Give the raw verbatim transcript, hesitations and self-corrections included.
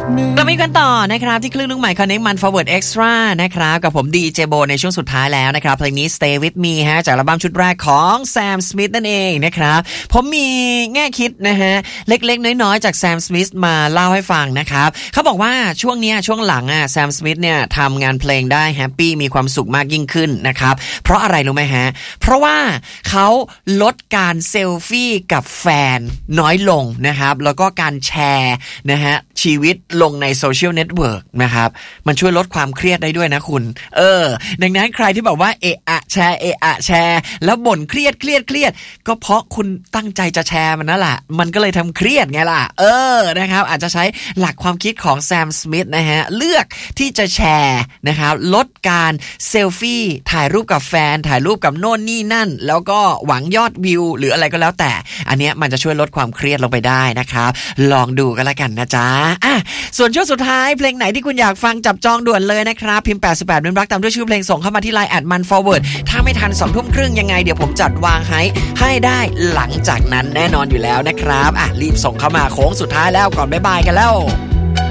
กลับมากันต่อนะครับที่คลื่นลูกใหม่ Connect มัน Forward Extra นะครับกับผมดีเจโบในช่วงสุดท้ายแล้วนะครับเพลงนี้ Stay With Me ฮะจากอัลบั้มชุดแรกของ Sam Smith นั่นเองนะครับผมมีแง่คิดนะฮะเล็กๆน้อยๆจาก Sam Smith มาเล่าให้ฟังนะครับเขาบอกว่าช่วงเนี้ยช่วงหลังอ่ะ Sam Smith เนี่ยทำงานเพลงได้แฮปปี้มีความสุขมากยิ่งขึ้นนะครับเพราะอะไรรู้ไหมฮะเพราะว่าเขาลดการเซลฟี่กับแฟนน้อยลงนะครับแล้วก็การแชร์นะฮะชีวิตลงในโซเชียลเน็ตเวิร์กนะครับมันช่วยลดความเครียดได้ด้วยนะคุณเออดังนั้นใครที่แบบว่าเอะอะแชร์เอะอะแชร์แล้วบ่นเครียดเครียดเครียดก็เพราะคุณตั้งใจจะแชร์มันนั่นแหละมันก็เลยทำเครียดไงล่ะเออนะครับอาจจะใช้หลักความคิดของแซมสมิธนะฮะเลือกที่จะแชร์นะครับลดการเซลฟี่ถ่ายรูปกับแฟนถ่ายรูปกับโน่นนี่นั่นแล้วก็หวังยอดวิวหรืออะไรก็แล้วแต่อันเนี้ยมันจะช่วยลดความเครียดลงไปได้นะครับลองดูกันละกันนะจ๊ะอ่ะส่วนช่วงสุดท้ายเพลงไหนที่คุณอยากฟังจับจองด่วนเลยนะครับพิมพ์แปดสิบแปดเป็นรักตามด้วยชื่อเพลงส่งเข้ามาที่ ไลน์ แอท มัน ฟอร์เวิร์ด ถ้าไม่ทัน สองทุ่มครึ่งยังไงเดี๋ยวผมจัดวางให้ให้ได้หลังจากนั้นแน่นอนอยู่แล้วนะครับอ่ะรีบส่งเข้ามาโค้งสุดท้ายแล้วก่อนบ๊ายบายกันแล้ว